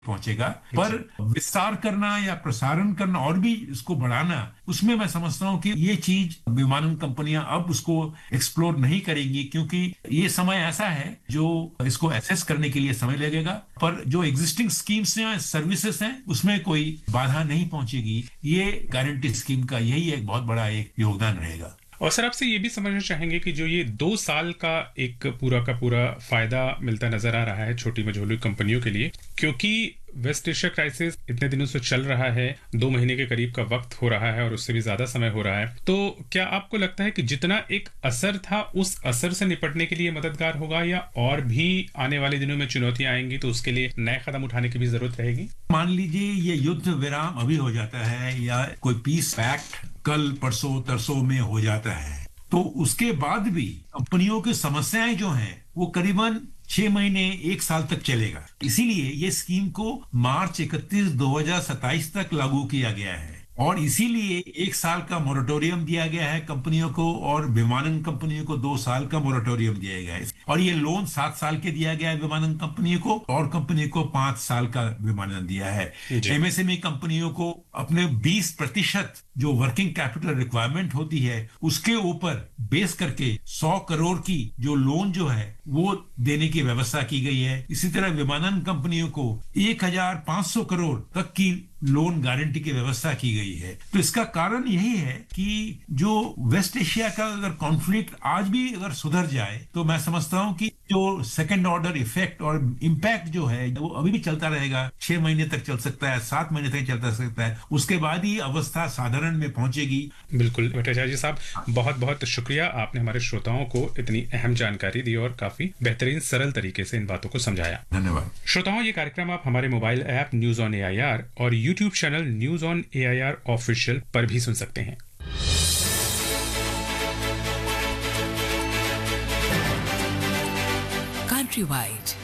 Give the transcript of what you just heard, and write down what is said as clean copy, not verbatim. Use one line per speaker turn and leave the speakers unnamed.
पहुंचेगा, पर विस्तार करना या प्रसारण करना और भी इसको बढ़ाना, उसमें मैं समझता हूं कि ये चीज विमानन कंपनियां अब उसको एक्सप्लोर नहीं करेंगी, क्योंकि ये समय ऐसा है जो इसको एसेस करने के लिए समय लगेगा। पर जो एग्जिस्टिंग स्कीम्स हैं, सर्विसेज हैं, उसमें कोई बाधा नहीं पहुंचेगी। ये गारंटी स्कीम का यही एक बहुत बड़ा एक योगदान रहेगा।
और सर आपसे ये भी समझना चाहेंगे कि जो ये 2 साल का एक पूरा का पूरा फायदा मिलता नजर आ रहा है छोटी मझोली कंपनियों के लिए, क्योंकि वेस्ट एशिया क्राइसिस इतने दिनों से चल रहा है, 2 महीने के करीब का वक्त हो रहा है और उससे भी ज्यादा समय हो रहा है, तो क्या आपको लगता है कि जितना एक असर था उस असर से निपटने के लिए मददगार होगा, या और भी आने वाले दिनों में चुनौतियां आएंगी तो उसके लिए नए कदम उठाने की भी जरूरत रहेगी?
मान लीजिए ये युद्ध विराम अभी हो जाता है या कोई पीस पैक्ट कल परसों तरसों में हो जाता है, तो उसके बाद भी कंपनियों की समस्याएं जो हैं वो करीबन 6 महीने 1 साल तक चलेगा। इसीलिए ये स्कीम को मार्च 31, 2027 तक लागू किया गया है और इसीलिए 1 साल का मोरेटोरियम दिया गया है कंपनियों को, और विमानन कंपनियों को 2 साल का मोरेटोरियम दिया गया है। और ये लोन 7 साल के दिया गया है विमानन कंपनियों को, और कंपनी को 5 साल का विमानन दिया है। एमएसएमई कंपनियों को अपने 20% जो वर्किंग कैपिटल रिक्वायरमेंट होती है उसके ऊपर बेस करके 100 करोड़ की जो लोन जो है वो देने की व्यवस्था की गई है। इसी तरह विमानन कंपनियों को 1500 करोड़ तक की लोन गारंटी की व्यवस्था की गई है। तो इसका कारण यही है कि जो वेस्ट एशिया का अगर कॉन्फ्लिक्ट आज भी अगर सुधर जाए तो मैं समझता हूं कि जो सेकंड ऑर्डर इफेक्ट और इम्पैक्ट जो है वो अभी भी चलता रहेगा। 6 महीने तक चल सकता है, 7 महीने तक चलता सकता है, उसके बाद ही अवस्था साधारण में पहुंचेगी।
बिल्कुल भट्टाचार्य साहब, बहुत बहुत शुक्रिया, आपने हमारे श्रोताओं को इतनी अहम जानकारी दी और काफी बेहतरीन सरल तरीके से इन बातों को समझाया।
धन्यवाद।
श्रोताओं, ये कार्यक्रम आप हमारे mobile app news on AIR और YouTube channel news on AIR official पर भी सुन सकते हैं।
Countrywide